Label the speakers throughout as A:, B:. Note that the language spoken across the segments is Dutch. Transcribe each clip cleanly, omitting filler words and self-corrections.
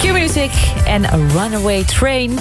A: Q-Music en A Runaway Train.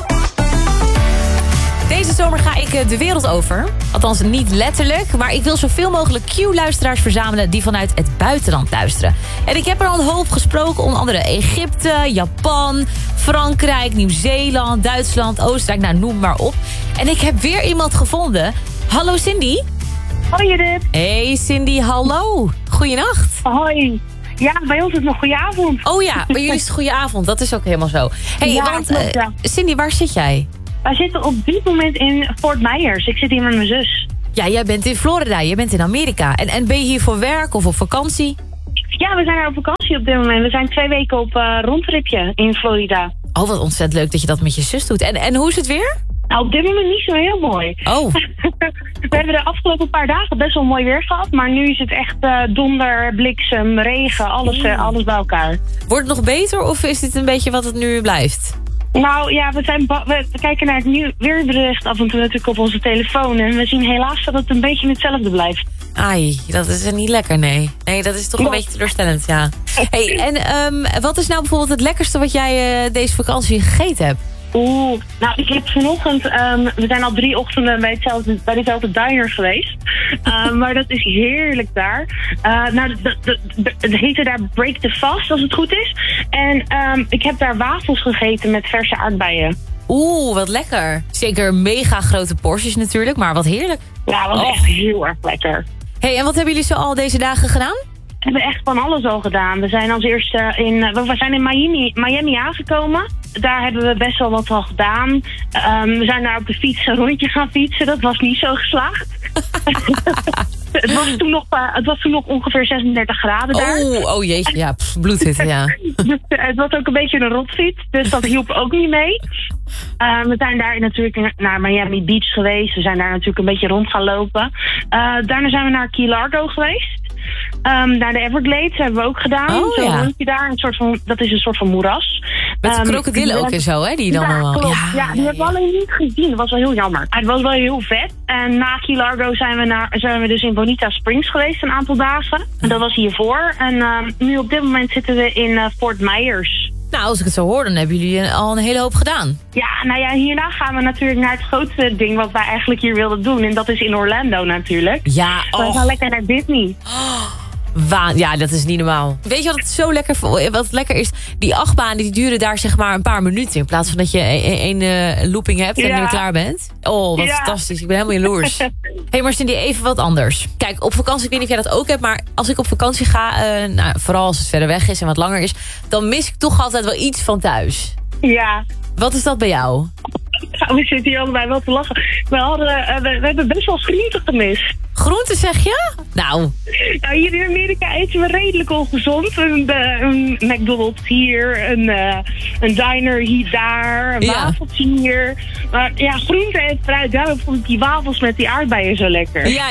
A: Deze zomer ga ik de wereld over. Althans, niet letterlijk, maar ik wil zoveel mogelijk Q-luisteraars verzamelen die vanuit het buitenland luisteren. En ik heb er al een hoop gesproken, onder andere Egypte, Japan, Frankrijk, Nieuw-Zeeland, Duitsland, Oostenrijk, nou noem maar op. En ik heb weer iemand gevonden. Hallo Cindy.
B: Hoi Judith.
A: Hey Cindy, hallo. Goeienacht.
B: Hoi. Ja, bij ons is het nog goeie avond.
A: Oh ja, bij jullie is het goeie avond, dat is ook helemaal zo. Hey,
B: ja,
A: want
B: klopt, ja.
A: Cindy, waar zit jij?
B: Wij zitten op dit moment in Fort Myers. Ik zit hier met mijn zus.
A: Ja, jij bent in Florida, je bent in Amerika. En ben je hier voor werk of op vakantie?
B: Ja, we zijn hier op vakantie op dit moment. We zijn 2 weken op rondtripje in Florida.
A: Oh, wat ontzettend leuk dat je dat met je zus doet. En hoe is het weer?
B: Nou, op dit moment niet zo heel mooi.
A: Oh.
B: We hebben de afgelopen paar dagen best wel mooi weer gehad. Maar nu is het echt donder, bliksem, regen, alles bij elkaar.
A: Wordt het nog beter of is dit een beetje wat het nu blijft?
B: Nou ja, we kijken naar het weerbericht af en toe natuurlijk op onze telefoon. En we zien helaas dat het een beetje hetzelfde blijft.
A: Ai, dat is niet lekker, nee. Nee, dat is toch een beetje teleurstellend, ja. Hey, en wat is nou bijvoorbeeld het lekkerste wat jij deze vakantie gegeten hebt?
B: Nou, ik heb vanochtend, we zijn al 3 ochtenden bij dezelfde diner geweest. Maar dat is heerlijk daar. Het heette daar Break the Fast, als het goed is. En ik heb daar wafels gegeten met verse aardbeien.
A: Wat lekker. Zeker mega grote porties natuurlijk, maar wat heerlijk.
B: Ja, dat was echt heel erg lekker.
A: Hey, en wat hebben jullie zo al deze dagen gedaan?
B: We hebben echt van alles al gedaan. We zijn als eerste we zijn in Miami aangekomen. Daar hebben we best wel wat al gedaan. We zijn daar op de fiets een rondje gaan fietsen. Dat was niet zo geslaagd. Het was toen nog ongeveer 36 graden daar.
A: Oh jeetje, ja, bloedhitte, ja.
B: Dus, het was ook een beetje een rotfiets, dus dat hielp ook niet mee. We zijn daar natuurlijk naar Miami Beach geweest. We zijn daar natuurlijk een beetje rond gaan lopen. Daarna zijn we naar Key Largo geweest. Naar de Everglades hebben we ook gedaan. Zo'n rondje daar, dat is een soort van moeras.
A: Met krokodillen ook en zo, hè? Die dan allemaal.
B: Ja, die hebben we alleen niet gezien. Dat was wel heel jammer. Het was wel heel vet. En na Key Largo zijn we dus in Bonita Springs geweest een aantal dagen. En dat was hiervoor. En nu op dit moment zitten we in Fort Myers.
A: Nou, als ik het zo hoor, dan hebben jullie al een hele hoop gedaan.
B: Ja, nou ja, hierna gaan we natuurlijk naar het grootste ding wat wij eigenlijk hier wilden doen. En dat is in Orlando natuurlijk.
A: Ja,
B: we gaan lekker naar Disney.
A: Ja, dat is niet normaal. Weet je wat lekker is? Die achtbanen die duren daar zeg maar een paar minuten. In plaats van dat je één looping hebt en nu klaar bent. Oh, wat fantastisch. Ik ben helemaal jaloers. Hey, maar Cindy, even wat anders. Kijk, op vakantie, ik weet niet of jij dat ook hebt. Maar als ik op vakantie ga, vooral als het verder weg is en wat langer is, dan mis ik toch altijd wel iets van thuis. Ja. Wat is dat bij jou?
B: We zitten hier allebei wel te lachen. We hebben best wel groenten gemist.
A: Groenten, zeg je? Nou,
B: hier in Amerika eten we redelijk ongezond. Een McDonald's hier, een diner hier daar, een wafeltje hier. Maar ja, groenten en fruit, daarom vond ik die wafels met die aardbeien zo lekker.
A: Ja.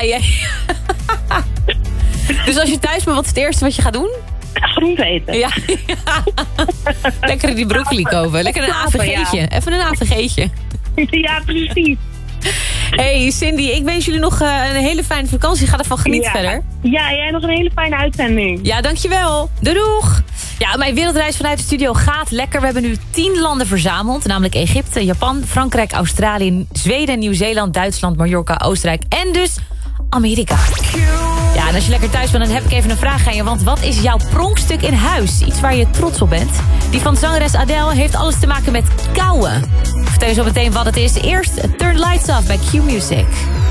A: Dus als je thuis bent, wat is het eerste wat je gaat doen?
B: Groente eten.
A: Ja. Lekker die broccoli kopen. Lekker een AVG'tje. Ja. Even een AVG'tje.
B: Ja, precies.
A: Hey Cindy, ik wens jullie nog een hele fijne vakantie. Ga ervan genieten verder.
B: Ja, jij nog een hele fijne uitzending.
A: Ja, dankjewel. Doeg! Ja, mijn wereldreis vanuit de studio gaat lekker. We hebben nu 10 landen verzameld. Namelijk Egypte, Japan, Frankrijk, Australië, Zweden, Nieuw-Zeeland, Duitsland, Mallorca, Oostenrijk en dus Amerika. Ja, en als je lekker thuis bent, dan heb ik even een vraag aan je. Want wat is jouw pronkstuk in huis? Iets waar je trots op bent? Die van zangeres Adele heeft alles te maken met kauwen. Ik vertel je zo meteen wat het is. Eerst Turn Lights Off bij Q-Music.